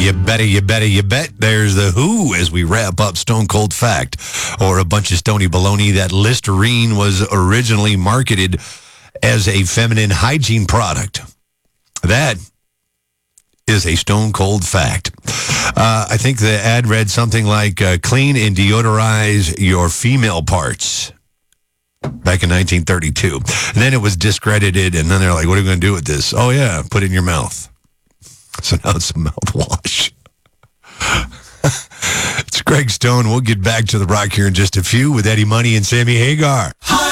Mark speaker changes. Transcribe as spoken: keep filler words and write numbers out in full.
Speaker 1: you better, you better, you bet. There's the Who as we wrap up Stone Cold Fact, or a bunch of stony baloney that Listerine was originally marketed as a feminine hygiene product. That is a stone cold fact. Uh, I think the ad read something like, uh, clean and deodorize your female parts. Back in nineteen thirty-two. And then it was discredited, and then they're like, what are we going to do with this? Oh, yeah, put it in your mouth. So now it's a mouthwash. It's Greg Stone. We'll get back to the rock here in just a few with Eddie Money and Sammy Hagar.